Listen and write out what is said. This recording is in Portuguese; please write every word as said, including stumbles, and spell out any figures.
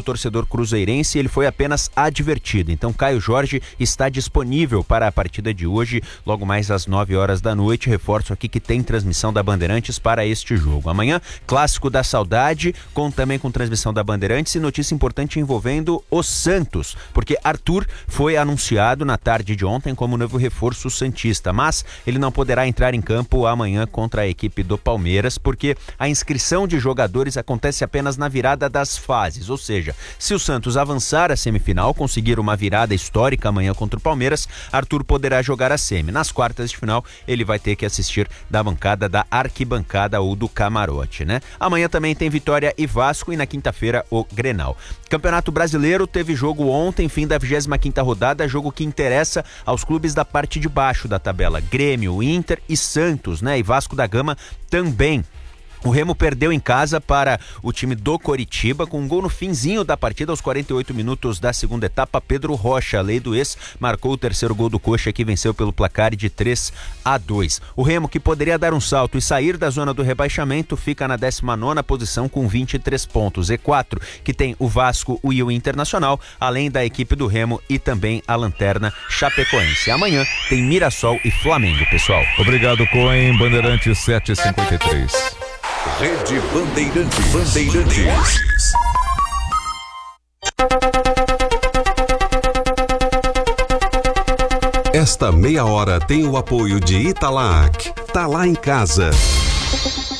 torcedor cruzeirense, ele foi apenas advertido. Então Caio Jorge está disponível para a partida de hoje, logo mais às nove horas da noite. Reforço aqui que tem transmissão da Bandeirantes para este jogo. Amanhã, Clássico da Saudade, com, também com transmissão da Bandeirantes, e notícia importante envolvendo o Santos, porque Arthur foi anunciado na tarde de ontem como novo reforço santista, mas ele não poderá entrar em campo amanhã contra a equipe do Palmeiras, porque a inscrição de jogadores acontece apenas na virada das fases, ou seja, se o Santos avançar a semifinal, conseguir uma virada histórica amanhã contra o Palmeiras, Arthur poderá jogar a semi. Nas quartas de final, ele vai ter que assistir da bancada da arquibancada ou do camarote, né? Amanhã também tem Vitória e Vasco e na quinta-feira o Grenal. Campeonato Brasileiro teve jogo ontem, fim da vigésima quinta rodada, jogo que interessa aos clubes da parte de baixo da tabela, Grêmio, Inter e Santos, né? E Vasco da Gama também. O Remo perdeu em casa para o time do Coritiba com um gol no finzinho da partida, aos quarenta e oito minutos da segunda etapa. Pedro Rocha, lei do ex, marcou o terceiro gol do Coxa, que venceu pelo placar de três a dois. O Remo, que poderia dar um salto e sair da zona do rebaixamento, fica na décima nona posição com vinte e três pontos. Z quatro, que tem o Vasco e o Internacional, além da equipe do Remo e também a lanterna Chapecoense. Amanhã tem Mirassol e Flamengo, pessoal. Obrigado, Coen. Bandeirantes sete e cinquenta e três. Rede Bandeirantes. Bandeirantes. Esta meia hora tem o apoio de Italac. Tá lá em casa.